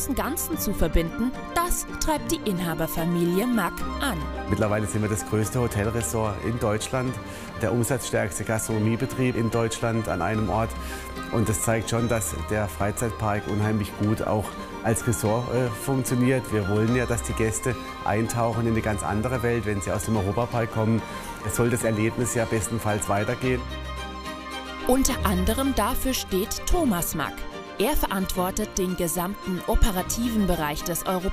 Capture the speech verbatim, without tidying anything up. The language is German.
großen Ganzen zu verbinden, das treibt die Inhaberfamilie Mack an. Mittlerweile sind wir das größte Hotelressort in Deutschland, der umsatzstärkste Gastronomiebetrieb in Deutschland an einem Ort. Und das zeigt schon, dass der Freizeitpark unheimlich gut auch als Ressort äh, funktioniert. Wir wollen ja, dass die Gäste eintauchen in eine ganz andere Welt, wenn sie aus dem Europapark kommen. Es soll das Erlebnis ja bestenfalls weitergehen. Unter anderem dafür steht Thomas Mack. Er verantwortet den gesamten operativen Bereich des Europaparks.